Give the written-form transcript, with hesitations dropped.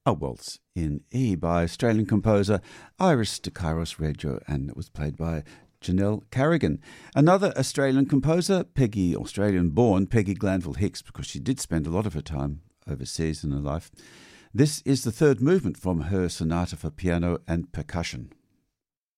A Waltz in E by Australian composer Iris de Kairos Reggio, and it was played by Janelle Carrigan. Another Australian composer, Australian-born Peggy Glanville Hicks, because she did spend a lot of her time overseas in her life. This is the third movement from her sonata for piano and percussion.